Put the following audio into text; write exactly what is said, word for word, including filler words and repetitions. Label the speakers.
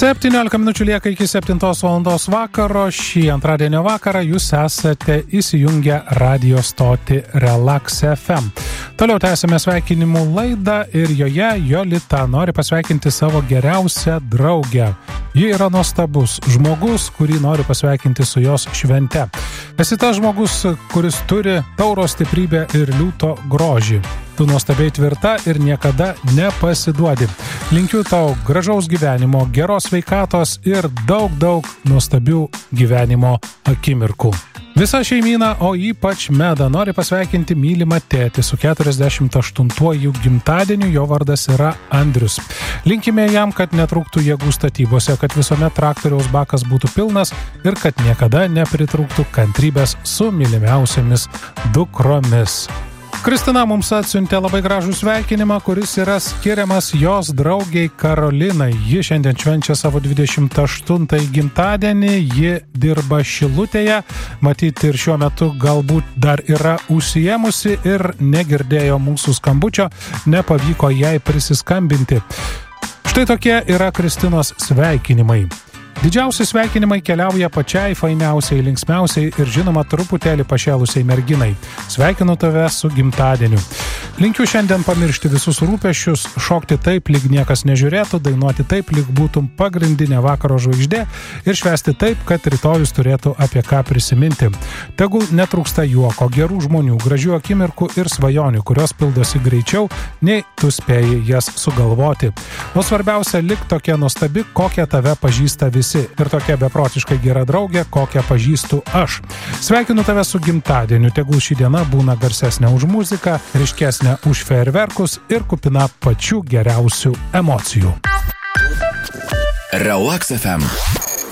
Speaker 1: septyniolika minučių lieka iki septintos valandos vakaro. Šį antradienio vakarą jūs esate įsijungę radio stotį Relax F M. Toliau tęsime sveikinimų laidą ir joje Jolita nori pasveikinti savo geriausią draugę. Ji yra nuostabus žmogus, kurį nori pasveikinti su jos švente. Esi tas žmogus, kuris turi tauro stiprybę ir liūto grožį. Tu nuostabiai tvirta ir niekada nepasiduodi. Linkiu tau gražaus gyvenimo, geros sveikatos ir daug, daug nuostabių gyvenimo akimirkų. Visa šeimyna, o ypač Meda, nori pasveikinti mylimą tėtį su keturiasdešimt aštuntuoju gimtadieniu, jo vardas yra Andrius. Linkime jam, kad netrūktų jėgų statybose, kad visuomet traktoriaus bakas būtų pilnas ir kad niekada nepritrūktų kantrybės su mylimiausiamis dukromis. Kristina mums atsiuntė labai gražų sveikinimą, kuris yra skiriamas jos draugiai Karolinai. Ji šiandien švenčia savo dvidešimt aštuntąjį gimtadienį, ji dirba Šilutėje, matyti ir šiuo metu galbūt dar yra užsiėmusi ir negirdėjo mūsų skambučio, nepavyko jai prisiskambinti. Štai tokie yra Kristinos sveikinimai. Didžiausi sveikinimai keliauja pačiai fainiausiai, linksmiausiai ir žinoma truputėlį pašėlusiai merginai. Sveikinu tave su gimtadieniu. Linkiu šiandien pamiršti visus rūpesčius, šokti taip, lyg niekas nežiūrėtų, dainuoti taip, lyg būtum pagrindinė vakaro žvaigždė ir švęsti taip, kad rytojus turėtų apie ką prisiminti. Tegul netrūksta juoko, gerų žmonių, gražių akimirkų ir svajonių, kurios pildosi greičiau, nei tu spėjai jas sugalvoti. O svarbiausia, lik tokia nuostabi, kokią tave pažįsta visi. Ir tokia beprotiškai gera draugė, kokią pažįstu aš. Sveikinu tave su gimtadieniu, tegul ši diena būna garsesnė už muziką, ryškesnė už fejerverkus ir kupina pačių geriausių emocijų.
Speaker 2: Relax F M.